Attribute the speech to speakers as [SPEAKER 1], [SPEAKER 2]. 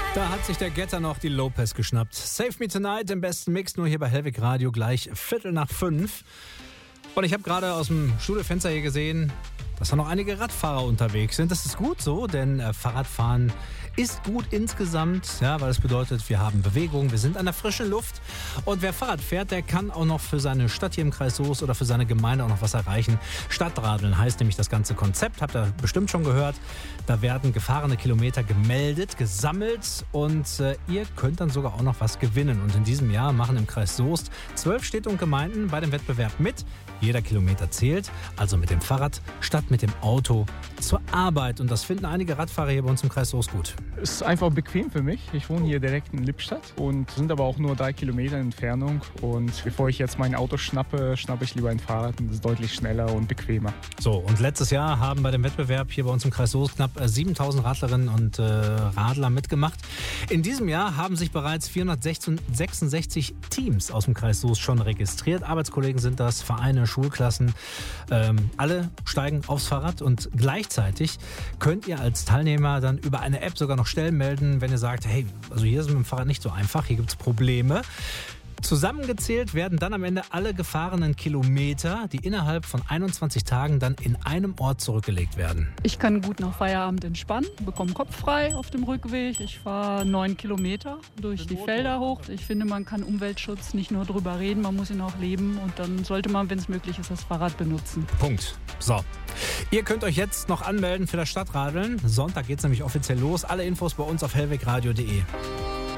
[SPEAKER 1] Da hat sich der Getter noch die Lopez geschnappt. Save Me Tonight im besten Mix, nur hier bei Hellwig Radio gleich 4:45. Und ich habe gerade aus dem Studiofenster hier gesehen, dass da noch einige Radfahrer unterwegs sind. Das ist gut so, denn Fahrradfahren ist gut insgesamt, ja, weil es bedeutet, wir haben Bewegung, wir sind an der frischen Luft. Und wer Fahrrad fährt, der kann auch noch für seine Stadt hier im Kreis Soest oder für seine Gemeinde auch noch was erreichen. Stadtradeln heißt nämlich das ganze Konzept, habt ihr bestimmt schon gehört. Da werden gefahrene Kilometer gemeldet, gesammelt und ihr könnt dann sogar auch noch was gewinnen. Und in diesem Jahr machen im Kreis Soest 12 Städte und Gemeinden bei dem Wettbewerb mit. Jeder Kilometer zählt, also mit dem Fahrrad statt mit dem Auto zur Arbeit. Und das finden einige Radfahrer hier bei uns im Kreis Soest gut.
[SPEAKER 2] Es ist einfach bequem für mich. Ich wohne hier direkt in Lippstadt und sind aber auch nur 3 Kilometer Entfernung. Und bevor ich jetzt mein Auto schnappe ich lieber ein Fahrrad. Und das ist deutlich schneller und bequemer.
[SPEAKER 1] So, und letztes Jahr haben bei dem Wettbewerb hier bei uns im Kreis Soest knapp 7000 Radlerinnen und Radler mitgemacht. In diesem Jahr haben sich bereits 466 Teams aus dem Kreis Soest schon registriert. Arbeitskollegen sind das, Vereine, Schulklassen. Alle steigen aufs Fahrrad und gleichzeitig könnt ihr als Teilnehmer dann über eine App sogar noch Stellen melden, wenn ihr sagt, hey, also hier ist es mit dem Fahrrad nicht so einfach, hier gibt es Probleme. Zusammengezählt werden dann am Ende alle gefahrenen Kilometer, die innerhalb von 21 Tagen dann in einem Ort zurückgelegt werden.
[SPEAKER 3] Ich kann gut nach Feierabend entspannen, bekomme Kopf frei auf dem Rückweg. Ich fahre 9 Kilometer durch die Felder hoch. Ich finde, man kann Umweltschutz nicht nur drüber reden, man muss ihn auch leben. Und dann sollte man, wenn es möglich ist, das Fahrrad benutzen.
[SPEAKER 1] Punkt. So. Ihr könnt euch jetzt noch anmelden für das Stadtradeln. Sonntag geht es nämlich offiziell los. Alle Infos bei uns auf hellwegradio.de.